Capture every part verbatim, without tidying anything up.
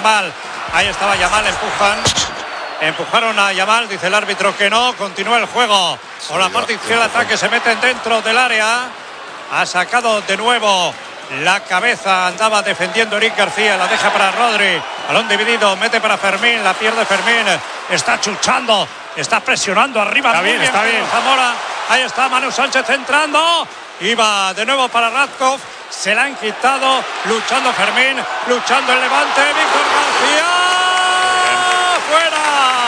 Yamal. Ahí estaba Yamal, empujan. Empujaron a Yamal, dice el árbitro que no. Continúa el juego. Por la parte izquierda, ataque, se meten dentro del área. Ha sacado de nuevo la cabeza, andaba defendiendo Eric García, la deja para Rodri. Balón dividido, mete para Fermín, la pierde Fermín. Está chuchando, está presionando arriba. Está bien, está bien. Zamora. Ahí está Manu Sánchez entrando. Iba de nuevo para Radkov. Se la han quitado. Luchando Fermín. Luchando el Levante. Víctor García. ¡Fuera!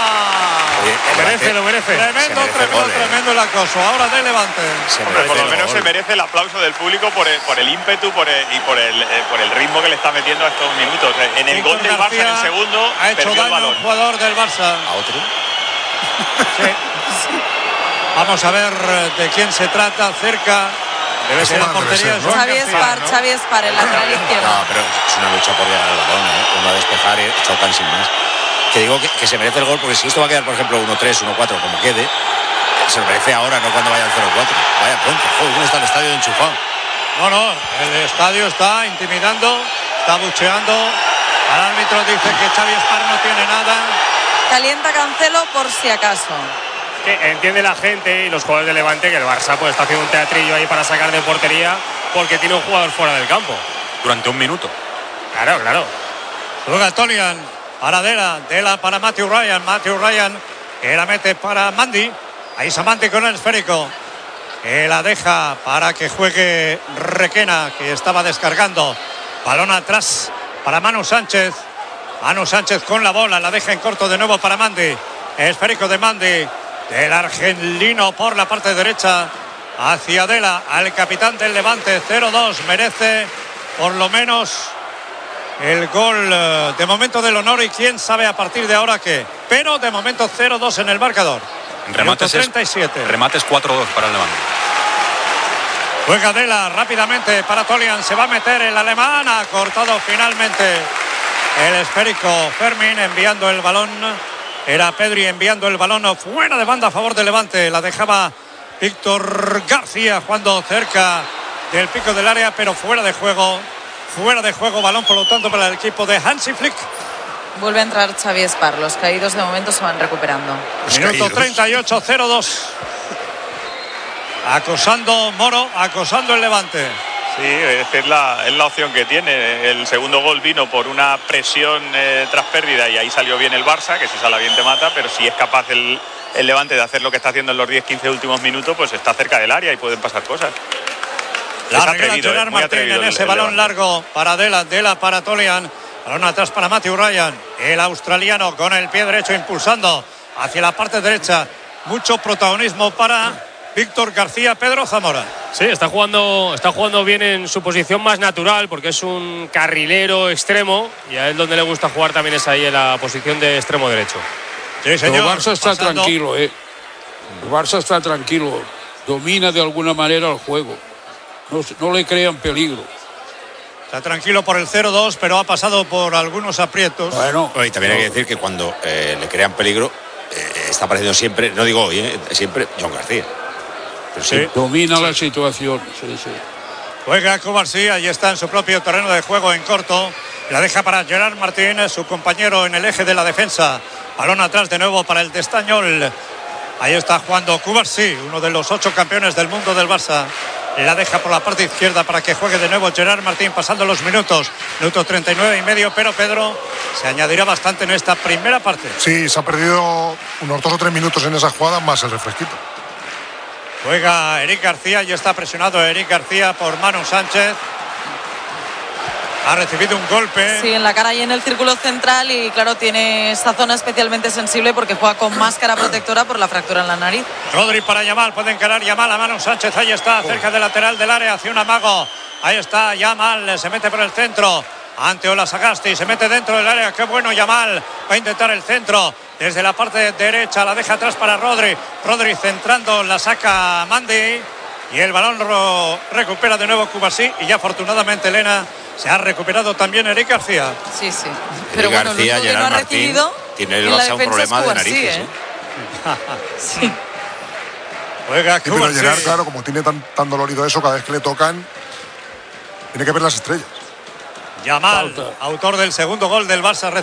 Lo merece, lo merece. Tremendo, merece tremendo, gol, eh. tremendo el acoso. Ahora de Levante. Hombre, por lo menos se merece el aplauso del público por el, por el ímpetu por el, y por el, eh, por el ritmo que le está metiendo a estos minutos. En el Víctor gol del Barça, en el segundo, ha hecho perdió el daño a balón. un jugador del Barça. ¿A otro? Sí. Vamos a ver de quién se trata. Cerca. Debe ser la portería. ¿no? Xavi Espar, ¿no? Xavi Espar, el lateral izquierdo. No, pero es una lucha por llegar al balón, ¿eh? Uno a despejar y chocan sin más. Que digo que, que se merece el gol, porque si esto va a quedar, por ejemplo, uno tres, uno cuatro, como quede, se lo merece ahora, no cuando vaya al cero cuatro. Vaya pronto. Joder, ¿cómo está el estadio de enchufado? No, no, el estadio está intimidando, está bucheando. Al árbitro dice que Xavi Espar no tiene nada. Calienta Cancelo por si acaso. Que entiende la gente y los jugadores de Levante que el Barça pues está haciendo un teatrillo ahí para sacar de portería porque tiene un jugador fuera del campo. Durante un minuto. Claro, claro. Juega Tolian para Dela, Dela para Matthew Ryan, Matthew Ryan que la mete para Mandy. Ahí está Mandy con el esférico. Que la deja para que juegue Requena, que estaba descargando. Balón atrás para Manu Sánchez. Manu Sánchez con la bola, la deja en corto de nuevo para Mandy. Esférico de Mandy. Del argelino por la parte derecha hacia Dela, al capitán del Levante. Cero dos, merece por lo menos el gol de momento del honor y quién sabe a partir de ahora qué. Pero de momento cero dos en el marcador. Remates treinta y siete. Es, remates cuatro dos para el Levante. Juega Dela rápidamente para Tolian, se va a meter el alemán, ha cortado finalmente el esférico Fermín enviando el balón. Era Pedri enviando el balón fuera de banda a favor de Levante. La dejaba Víctor García jugando cerca del pico del área, pero fuera de juego. Fuera de juego, balón por lo tanto para el equipo de Hansi Flick. Vuelve a entrar Xavi Espar. Los caídos de momento se van recuperando. Los Minuto caídos. treinta y ocho, cero dos. Acosando Moro, acosando el Levante. Sí, es, que es, la, es la opción que tiene. El segundo gol vino por una presión eh, tras pérdida y ahí salió bien el Barça, que si sale bien te mata, pero si es capaz el, el Levante de hacer lo que está haciendo en los diez quince últimos minutos, pues está cerca del área y pueden pasar cosas. La Es regala atrevido, Gerard eh, muy Martín atrevido en el- ese el balón Levante. largo para Dela, Dela para Tolian. Balón atrás para Matthew Ryan, el australiano con el pie derecho impulsando hacia la parte derecha. Mucho protagonismo para Víctor García, Pedro Zamora. Sí, está jugando, está jugando bien en su posición más natural porque es un carrilero extremo y a él donde le gusta jugar también es ahí en la posición de extremo derecho. Sí, señor. Pero el Barça está Pasando. tranquilo, ¿eh? El Barça está tranquilo. Domina de alguna manera el juego. No, no le crean peligro. Está tranquilo por el cero dos, pero ha pasado por algunos aprietos. Bueno, Y también hay que decir que cuando eh, le crean peligro, eh, está apareciendo siempre, no digo hoy, eh, siempre John García. Pero sí. Sí. domina la situación. Sí, sí. Juega Covarsí, y está en su propio terreno de juego en corto. La deja para Gerard Martín, su compañero en el eje de la defensa. Balón atrás de nuevo para el Testañol. Ahí está jugando Covarsí, uno de los ocho campeones del mundo del Barça. La deja por la parte izquierda para que juegue de nuevo Gerard Martín, pasando los minutos. Minuto treinta y nueve y medio, pero Pedro se añadirá bastante en esta primera parte. Sí, se ha perdido unos dos o tres minutos en esa jugada, más el refresquito. Juega Eric García y está presionado Eric García por Manu Sánchez. Ha recibido un golpe. Sí, en la cara y en el círculo central y claro, tiene esta zona especialmente sensible porque juega con máscara protectora por la fractura en la nariz. Rodri para Yamal, puede encarar Yamal a Manu Sánchez, ahí está, cerca del lateral del área, hacia un amago. Ahí está Yamal, se mete por el centro. Ante Ola Sagasti, se mete dentro del área, qué bueno Yamal. Va a intentar el centro desde la parte derecha, la deja atrás para Rodri. Rodri centrando, la saca Mandy. Y el balón lo recupera de nuevo Covarsí. Y ya afortunadamente Elena se ha recuperado también Eric García. Sí, sí. Pero bueno, García, lo único que no Gerard ha Martín, recibido tiene el en la Barça un defensa es problema de Covarsí, narices. ¿eh? ¿eh? Sí. Juega Sí, pero Covarsí. Gerard, claro, como tiene tan, tan dolorido eso, cada vez que le tocan, tiene que ver las estrellas. Yamal, Falta. autor del segundo gol del Barça.